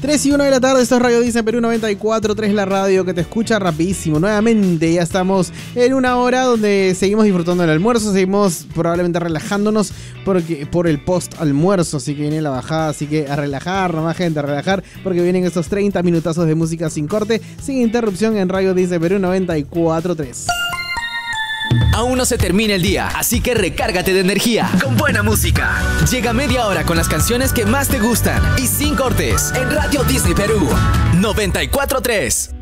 3:01 de la tarde, esto es Radio Disney Perú 94.3, la radio que te escucha rapidísimo. Nuevamente ya estamos en una hora donde seguimos disfrutando del almuerzo, seguimos probablemente relajándonos por el post almuerzo, así que viene la bajada, así que a relajar, nomás gente, a relajar, porque vienen estos 30 minutazos de música sin corte, sin interrupción en Radio Disney Perú 94.3. Aún no se termina el día, así que recárgate de energía con buena música. Llega media hora con las canciones que más te gustan y sin cortes en Radio Disney Perú 94.3.